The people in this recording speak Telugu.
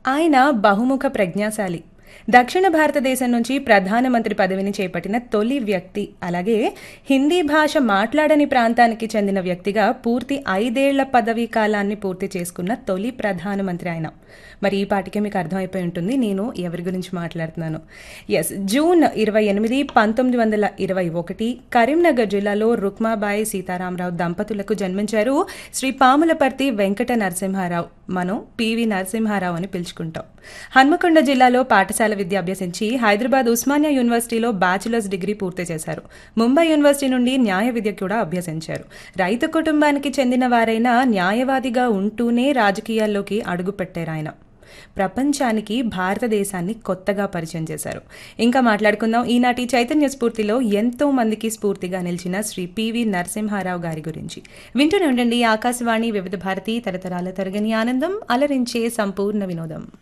ఆయన బహుముఖ ప్రజ్ఞాశాలి. దక్షిణ భారతదేశం నుంచి ప్రధానమంత్రి పదవిని చేపట్టిన తొలి వ్యక్తి. అలాగే హిందీ భాష మాట్లాడని ప్రాంతానికి చెందిన వ్యక్తిగా పూర్తి 5 ఏళ్ల పదవీ కాలాన్ని పూర్తి చేసుకున్న తొలి ప్రధానమంత్రి ఆయన. మరి ఈ పాటికే మీకు అర్థమైపోయి ఉంటుంది నేను ఎవరి గురించి మాట్లాడుతున్నాను. ఎస్, జూన్ 28, 1921 కరీంనగర్ జిల్లాలో రుక్మాబాయి సీతారామరావు దంపతులకు జన్మించారు శ్రీ పాములపర్తి వెంకట నరసింహారావు. మనం పివి నరసింహారావు అని పిలుచుకుంటాం. హన్మకొండ జిల్లాలో పాఠశాల విద్య అభ్యసించి హైదరాబాద్ ఉస్మానియా యూనివర్సిటీలో బ్యాచిలర్స్ డిగ్రీ పూర్తి చేశారు. ముంబై యూనివర్సిటీ నుండి న్యాయ విద్య కూడా అభ్యసించారు. రైతు కుటుంబానికి చెందిన వారైనా న్యాయవాదిగా ఉంటూనే రాజకీయాల్లోకి అడుగుపెట్టారు ఆయన. ప్రపంచానికి భారతదేశాన్ని కొత్తగా పరిచయం చేశారు. ఇంకా మాట్లాడుకుందాం ఈనాటి చైతన్య స్ఫూర్తిలో ఎంతో మందికి స్ఫూర్తిగా నిలిచిన శ్రీ పివి నరసింహారావు గారి గురించి. వింటూనే ఉండండి ఆకాశవాణి వివిధ భారతి, తరతరాల తరగని ఆనందం, అలరించే సంపూర్ణ వినోదం.